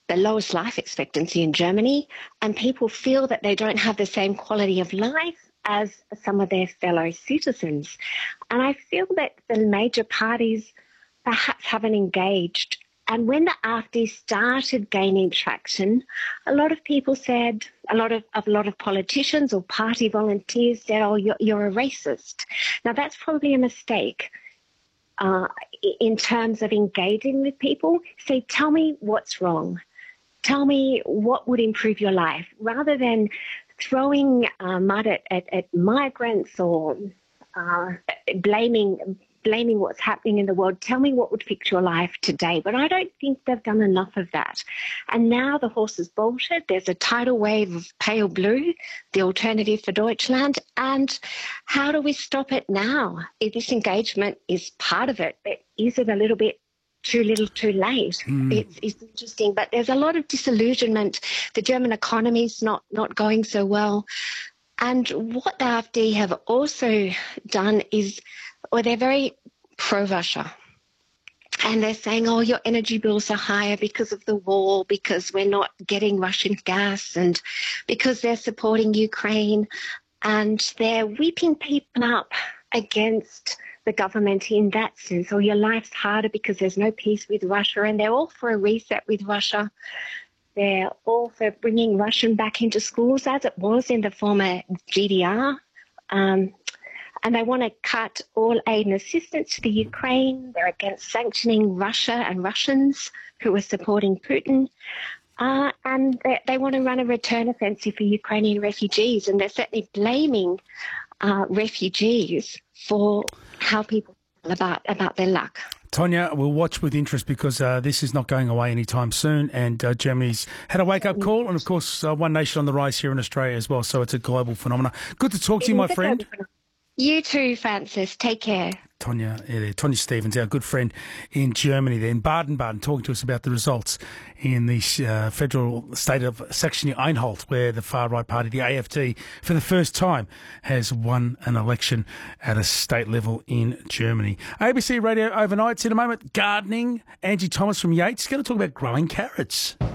the lowest life expectancy in Germany, and people feel that they don't have the same quality of life as some of their fellow citizens. And I feel that the major parties perhaps haven't engaged. And when the AfD started gaining traction, a lot of people said, a lot of politicians or party volunteers said, "Oh, you're a racist." Now that's probably a mistake. In terms of engaging with people, say, tell me what's wrong. Tell me what would improve your life, rather than throwing mud at migrants or blaming what's happening in the world. Tell me what would fix your life today. But I don't think they've done enough of that. And now the horse has bolted. There's a tidal wave of pale blue, the alternative for Deutschland. And how do we stop it now? If this engagement is part of it, but is it a little bit too little too late? It's interesting. But there's a lot of disillusionment. The German economy's not going so well. And what the AfD have also done is, well, they're very pro-Russia. And they're saying, oh, your energy bills are higher because of the war, because we're not getting Russian gas, and because they're supporting Ukraine. And they're whipping people up against the government in that sense. Or your life's harder because there's no peace with Russia. And they're all for a reset with Russia. They're all for bringing Russian back into schools as it was in the former GDR. And they want to cut all aid and assistance to the Ukraine. They're against sanctioning Russia and Russians who are supporting Putin. And they want to run a return offensive for Ukrainian refugees. And they're certainly blaming refugees for how people feel about their luck. Tonya, we'll watch with interest because this is not going away anytime soon, and Germany's had a wake-up call, and, of course, One Nation on the rise here in Australia as well, so it's a global phenomenon. Good to talk to you, my friend. You too, Francis. Take care. Tonya Stevens, our good friend in Germany there, in Baden-Baden, talking to us about the results in the federal state of Saxony-Anhalt, where the far-right party, the AfD, for the first time has won an election at a state level in Germany. ABC Radio Overnights in a moment. Gardening. Angie Thomas from Yates is going to talk about growing carrots.